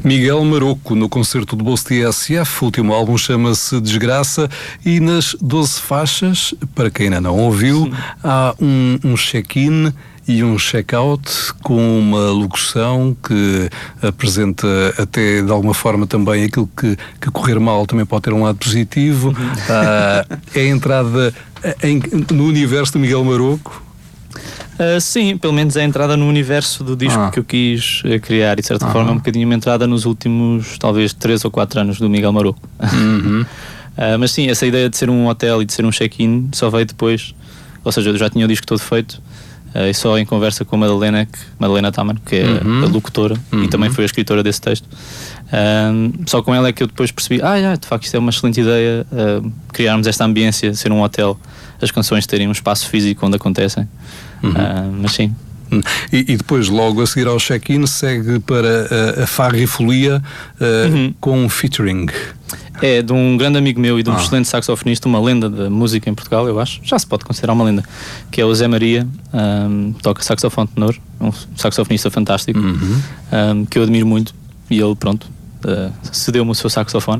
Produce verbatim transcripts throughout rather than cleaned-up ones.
Miguel Maroco, no concerto do Bolso T S F, o último álbum chama-se Desgraça, e nas doze faixas, para quem ainda não ouviu, Sim. há um, um check-in e um check-out com uma locução que apresenta até de alguma forma também aquilo que, que correr mal também pode ter um lado positivo. Uhum. Uh, é a entrada em, no universo do Miguel Maroco. Uh, sim, pelo menos é a entrada no universo do disco ah. que eu quis uh, criar, e de certa ah. forma é um bocadinho uma entrada nos últimos talvez três ou quatro anos do Miguel Maroco. Uhum. uh, mas sim, essa ideia de ser um hotel e de ser um check-in só veio depois, ou seja, eu já tinha o disco todo feito. Uh, e só em conversa com a Madalena, que, Madalena Taman, que é uhum. a locutora uhum. e também foi a escritora desse texto, uh, só com ela é que eu depois percebi, ah, já, de facto isto é uma excelente ideia, uh, criarmos esta ambiência, ser um hotel, as canções terem um espaço físico onde acontecem, uhum. uh, mas sim. E, e depois, logo a seguir ao check-in, segue para a, a Farra e Folia uh, uhum. com um featuring. É de um grande amigo meu e de um ah. excelente saxofonista, uma lenda da música em Portugal, eu acho, já se pode considerar uma lenda, que é o Zé Maria, um, toca saxofone tenor, um saxofonista fantástico, uhum. um, que eu admiro muito, e ele, pronto, uh, cedeu-me o seu saxofone,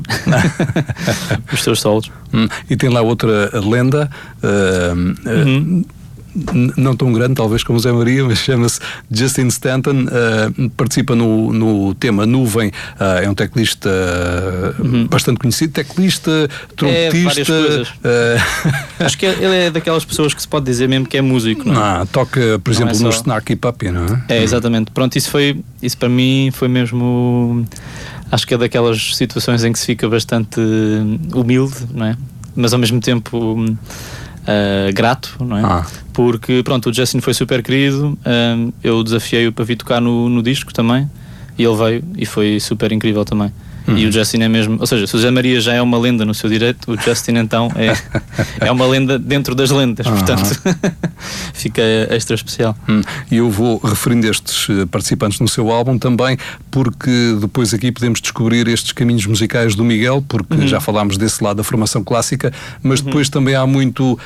os seus solos. Hum. E tem lá outra lenda, uh, uhum. uh, não tão grande talvez como o Zé Maria, mas chama-se Justin Stanton, uh, participa no, no tema Nuvem, uh, é um teclista uh, uhum. bastante conhecido, teclista, trompetista. É, uh... Acho que ele é daquelas pessoas que se pode dizer mesmo que é músico, não é? Ah, toca, por não exemplo, é só... no Snarky Puppy, não é? É, exatamente. Pronto, isso foi, isso para mim foi mesmo, acho que é daquelas situações em que se fica bastante humilde, não é? Mas ao mesmo tempo Uh, grato, não é? Ah. Porque, pronto, o Justin foi super querido, uh, eu desafiei-o para vir tocar no, no disco também, e ele veio e foi super incrível também. Uhum. E o Justin é mesmo, ou seja, se o Zé Maria já é uma lenda no seu direito, o Justin então é, é uma lenda dentro das lendas, uhum. portanto fica extra especial. Uhum. E eu vou referindo estes participantes no seu álbum também, porque depois aqui podemos descobrir estes caminhos musicais do Miguel, porque uhum. já falámos desse lado da formação clássica, mas uhum. depois também há muito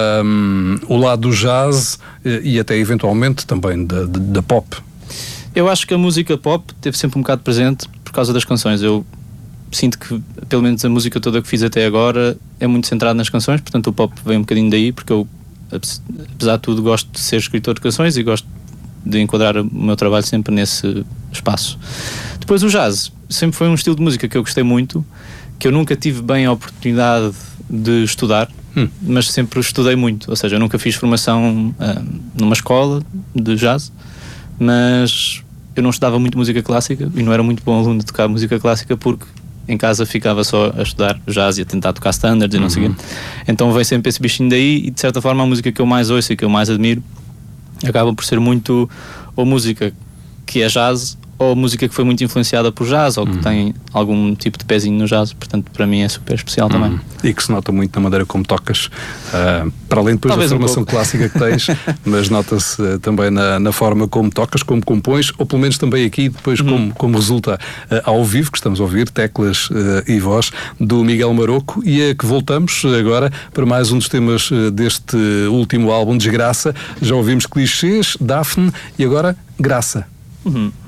um, o lado do jazz e até eventualmente também da, da pop. Eu acho que a música pop teve sempre um bocado presente por causa das canções. Eu sinto que, pelo menos a música toda que fiz até agora é muito centrada nas canções, portanto o pop vem um bocadinho daí, porque eu, apesar de tudo, gosto de ser escritor de canções e gosto de enquadrar o meu trabalho sempre nesse espaço. Depois o jazz sempre foi um estilo de música que eu gostei muito, que eu nunca tive bem a oportunidade de estudar, hum. mas sempre estudei muito, ou seja, eu nunca fiz formação uh, numa escola de jazz, mas eu não estudava muito música clássica e não era muito bom aluno de tocar música clássica porque em casa ficava só a estudar jazz e a tentar tocar standards e não uhum. sei o quê. Então veio sempre esse bichinho daí e de certa forma a música que eu mais ouço e que eu mais admiro acaba por ser muito ou música que é jazz ou música que foi muito influenciada por jazz ou que uhum. tem algum tipo de pezinho no jazz, portanto para mim é super especial também. Uhum. E que se nota muito na maneira como tocas, uh, para além depois Talvez da formação um clássica que tens, mas nota-se uh, também na, na forma como tocas, como compões, ou pelo menos também aqui depois uhum. como, como resulta uh, ao vivo, que estamos a ouvir, teclas uh, e voz do Miguel Maroco, e é que voltamos agora para mais um dos temas uh, deste último álbum, Desgraça. Já ouvimos Clichês, Daphne e agora Graça. Uhum.